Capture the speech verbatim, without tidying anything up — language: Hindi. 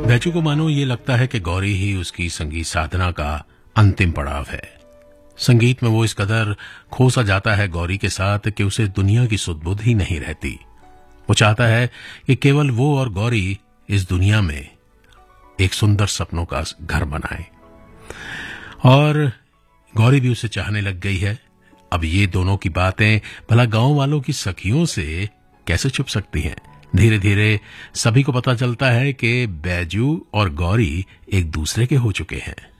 बैचू को मानो ये लगता है कि गौरी ही उसकी संगीत साधना का अंतिम पड़ाव है। संगीत में वो इस कदर खोसा जाता है गौरी के साथ कि उसे दुनिया की सुध-बुध ही नहीं रहती। वो चाहता है कि केवल वो और गौरी इस दुनिया में एक सुंदर सपनों का घर बनाए, और गौरी भी उसे चाहने लग गई है। अब ये दोनों की बातें भला गांव वालों की सखियों से कैसे छुप सकती हैं? धीरे धीरे सभी को पता चलता है कि बैजू और गौरी एक दूसरे के हो चुके हैं।